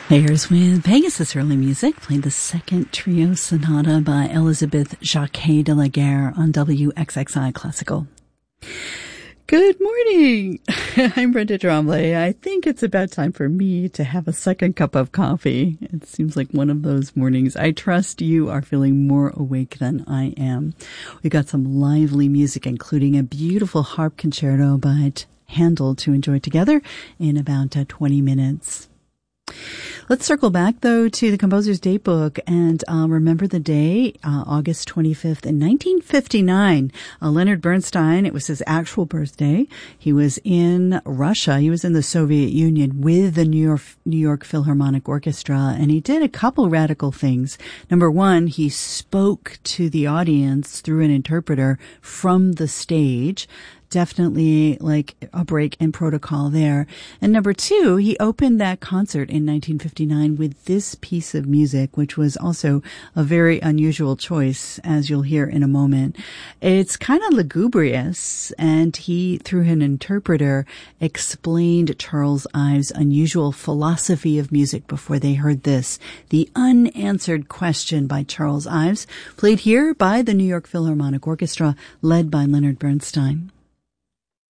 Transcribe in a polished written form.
Ayers with Pegasus Early Music played the second trio sonata by Elizabeth Jacquet de la Guerre on WXXI Classical. Good morning. I'm Brenda Tremblay. I think it's about time for me to have a second cup of coffee. It seems like one of those mornings. I trust you are feeling more awake than I am. We got some lively music, including a beautiful harp concerto by Handel to enjoy together in about 20 minutes. Let's circle back, though, to the Composer's Datebook and remember the day, August 25th in 1959. Leonard Bernstein, it was his actual birthday. He was in Russia. He was in the Soviet Union with the New York Philharmonic Orchestra, and he did a couple radical things. Number one, he spoke to the audience through an interpreter from the stage. Definitely like a break in protocol there. And number two, he opened that concert in 1959 with this piece of music, which was also a very unusual choice, as you'll hear in a moment. It's kind of lugubrious, and he, through an interpreter, explained Charles Ives' unusual philosophy of music before they heard this. The Unanswered Question by Charles Ives, played here by the New York Philharmonic Orchestra, led by Leonard Bernstein.